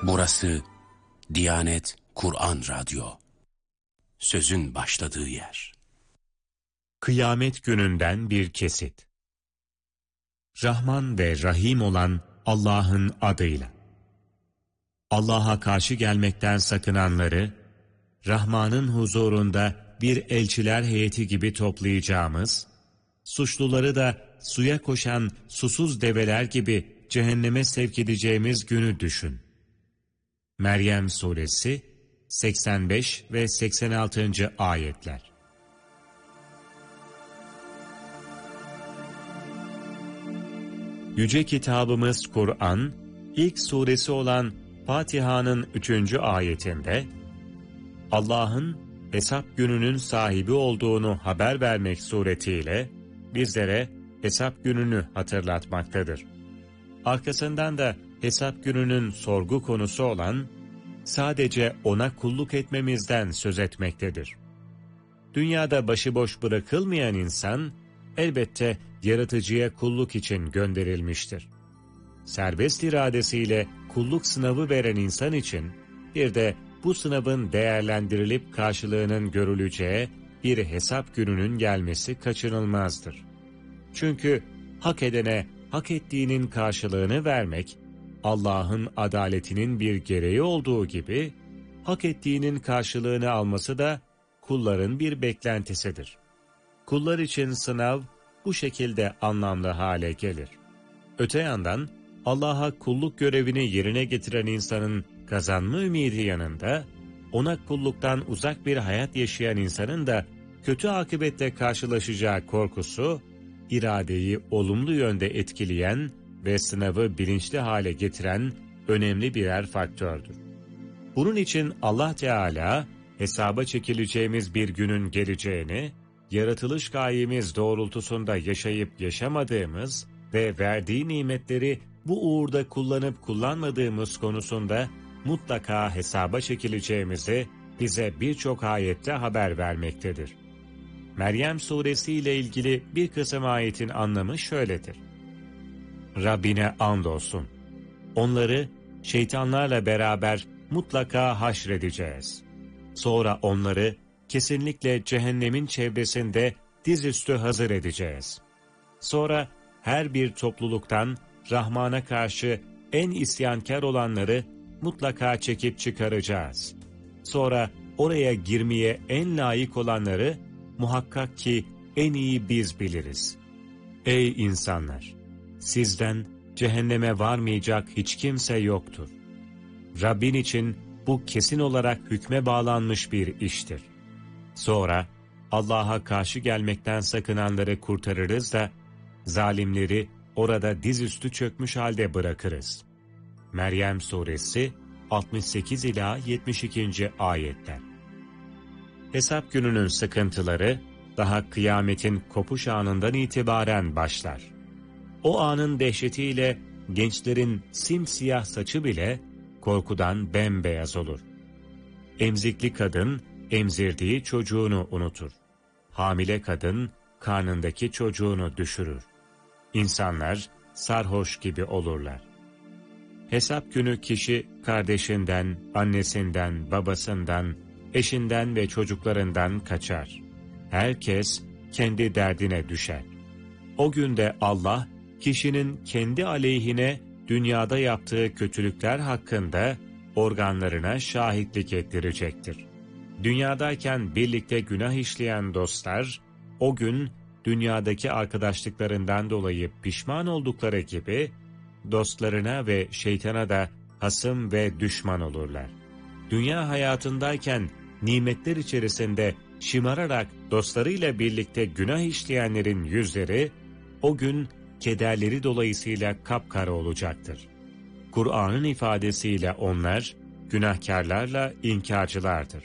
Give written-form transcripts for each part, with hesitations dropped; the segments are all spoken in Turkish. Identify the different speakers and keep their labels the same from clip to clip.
Speaker 1: Burası Diyanet Kur'an Radyo. Sözün başladığı yer.
Speaker 2: Kıyamet gününden bir kesit. Rahman ve Rahim olan Allah'ın adıyla. Allah'a karşı gelmekten sakınanları, Rahman'ın huzurunda bir elçiler heyeti gibi toplayacağımız, suçluları da suya koşan susuz develer gibi cehenneme sevk edeceğimiz günü düşün. Meryem Suresi 85 ve 86. ayetler. Yüce kitabımız Kur'an, ilk suresi olan Fatiha'nın 3. ayetinde, Allah'ın hesap gününün sahibi olduğunu haber vermek suretiyle bizlere hesap gününü hatırlatmaktadır. Arkasından da hesap gününün sorgu konusu olan, sadece ona kulluk etmemizden söz etmektedir. Dünyada başıboş bırakılmayan insan, elbette yaratıcıya kulluk için gönderilmiştir. Serbest iradesiyle kulluk sınavı veren insan için, bir de bu sınavın değerlendirilip karşılığının görüleceği bir hesap gününün gelmesi kaçınılmazdır. Çünkü hak edene hak ettiğinin karşılığını vermek, Allah'ın adaletinin bir gereği olduğu gibi, hak ettiğinin karşılığını alması da kulların bir beklentisidir. Kullar için sınav bu şekilde anlamlı hale gelir. Öte yandan Allah'a kulluk görevini yerine getiren insanın kazanma ümidi yanında, ona kulluktan uzak bir hayat yaşayan insanın da kötü akıbetle karşılaşacağı korkusu, iradeyi olumlu yönde etkileyen ve sınavı bilinçli hale getiren önemli birer faktördür. Bunun için Allah Teala, hesaba çekileceğimiz bir günün geleceğini, yaratılış gayemiz doğrultusunda yaşayıp yaşamadığımız ve verdiği nimetleri bu uğurda kullanıp kullanmadığımız konusunda mutlaka hesaba çekileceğimizi bize birçok ayette haber vermektedir. Meryem Suresi ile ilgili bir kısım ayetin anlamı şöyledir. Rabbine andolsun. Onları şeytanlarla beraber mutlaka haşredeceğiz. Sonra onları kesinlikle cehennemin çevresinde dizüstü hazır edeceğiz. Sonra her bir topluluktan Rahman'a karşı en isyankar olanları mutlaka çekip çıkaracağız. Sonra oraya girmeye en layık olanları muhakkak ki en iyi biz biliriz. Ey insanlar! Sizden cehenneme varmayacak hiç kimse yoktur. Rabbin için bu kesin olarak hükme bağlanmış bir iştir. Sonra Allah'a karşı gelmekten sakınanları kurtarırız da zalimleri orada dizüstü çökmüş halde bırakırız. Meryem Suresi 68 ila 72. ayetler. Hesap gününün sıkıntıları daha kıyametin kopuş anından itibaren başlar. O anın dehşetiyle gençlerin simsiyah saçı bile korkudan bembeyaz olur. Emzikli kadın emzirdiği çocuğunu unutur. Hamile kadın karnındaki çocuğunu düşürür. İnsanlar sarhoş gibi olurlar. Hesap günü kişi kardeşinden, annesinden, babasından, eşinden ve çocuklarından kaçar. Herkes kendi derdine düşer. O günde Allah, kişinin kendi aleyhine dünyada yaptığı kötülükler hakkında organlarına şahitlik ettirecektir. Dünyadayken birlikte günah işleyen dostlar, o gün dünyadaki arkadaşlıklarından dolayı pişman oldukları gibi, dostlarına ve şeytana da hasım ve düşman olurlar. Dünya hayatındayken nimetler içerisinde şımararak dostlarıyla birlikte günah işleyenlerin yüzleri, o gün kederleri dolayısıyla kapkara olacaktır. Kur'an'ın ifadesiyle onlar, günahkarlarla inkarcılardır.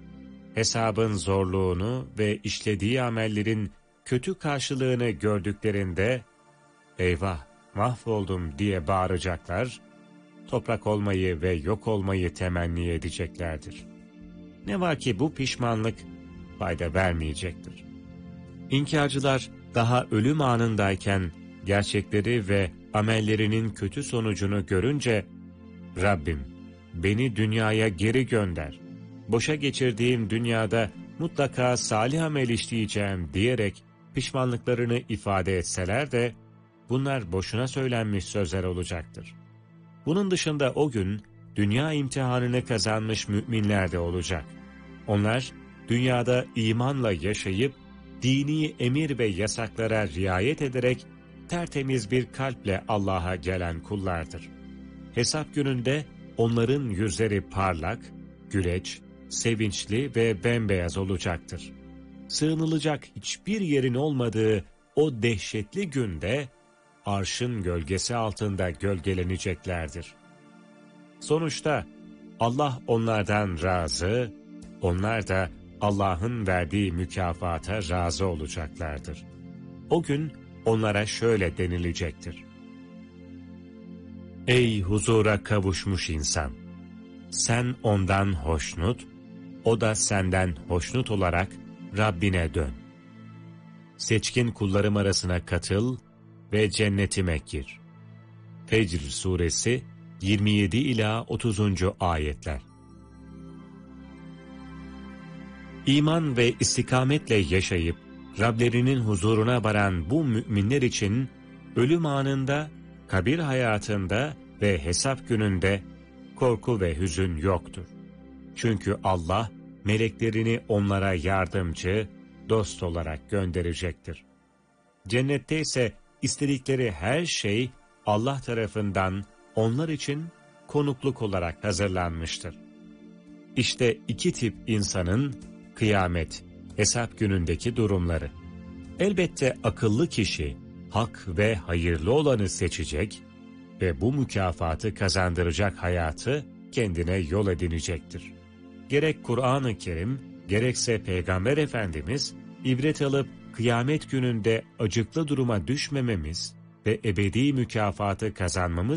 Speaker 2: Hesabın zorluğunu ve işlediği amellerin kötü karşılığını gördüklerinde, eyvah mahvoldum diye bağıracaklar, toprak olmayı ve yok olmayı temenni edeceklerdir. Ne var ki bu pişmanlık fayda vermeyecektir. İnkarcılar daha ölüm anındayken gerçekleri ve amellerinin kötü sonucunu görünce, Rabbim beni dünyaya geri gönder. Boşa geçirdiğim dünyada mutlaka salih amel işleyeceğim diyerek pişmanlıklarını ifade etseler de bunlar boşuna söylenmiş sözler olacaktır. Bunun dışında o gün dünya imtihanını kazanmış müminler de olacak. Onlar dünyada imanla yaşayıp dini emir ve yasaklara riayet ederek tertemiz bir kalple Allah'a gelen kullardır. Hesap gününde onların yüzleri parlak, güleç, sevinçli ve bembeyaz olacaktır. Sığınılacak hiçbir yerin olmadığı o dehşetli günde arşın gölgesi altında gölgeleneceklerdir. Sonuçta Allah onlardan razı, onlar da Allah'ın verdiği mükafata razı olacaklardır. O gün onlara şöyle denilecektir: Ey huzura kavuşmuş insan! Sen ondan hoşnut, o da senden hoşnut olarak Rabbine dön. Seçkin kullarım arasına katıl ve cennetime gir. Fecr suresi 27 ila 30. ayetler. İman ve istikametle yaşayıp Rablerinin huzuruna varan bu müminler için ölüm anında, kabir hayatında ve hesap gününde korku ve hüzün yoktur. Çünkü Allah meleklerini onlara yardımcı, dost olarak gönderecektir. Cennette ise istedikleri her şey Allah tarafından onlar için konukluk olarak hazırlanmıştır. İşte iki tip insanın kıyamet, hesap günündeki durumları. Elbette akıllı kişi hak ve hayırlı olanı seçecek ve bu mükafatı kazandıracak hayatı kendine yol edinecektir. Gerek Kur'an-ı Kerim, gerekse Peygamber Efendimiz, ibret alıp kıyamet gününde acıklı duruma düşmememiz ve ebedi mükafatı kazanmamız